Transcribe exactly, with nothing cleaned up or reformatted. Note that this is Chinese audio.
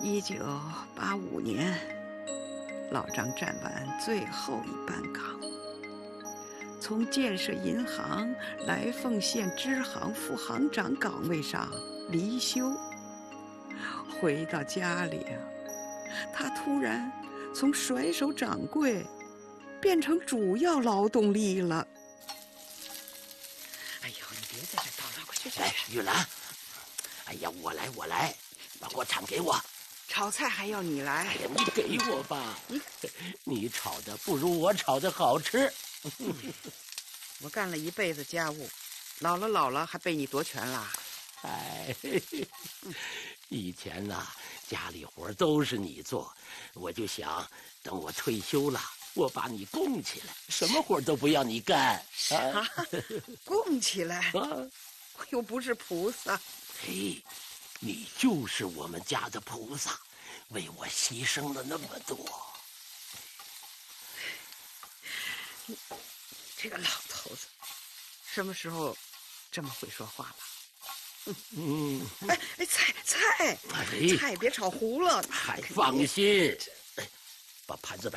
一九八五年，老张站完最后一班岗，从建设银行来凤县支行副行长岗位上离休，回到家里啊，他突然从甩手掌柜变成主要劳动力了。哎呦，你别在这叨叨，快去去！ 来，玉兰，哎呀，我来，我来，把锅铲给我。 炒菜还要你来？ 哎呀，你给我吧，你你炒的不如我炒的好吃。 嗯、我干了一辈子家务，老了老了还被你夺权了。 哎，以前呐、啊，家里活都是你做，我就想等我退休了，我把你供起来，什么活都不要你干。 啊，供起来？ 啊， 我又不是菩萨。 嘿，你就是我们家的菩萨，为我牺牲了那么多。 你这个老头子，什么时候这么会说话了？嗯，哎哎，菜菜， 哎， 菜别炒糊了。 还放心，把盘子。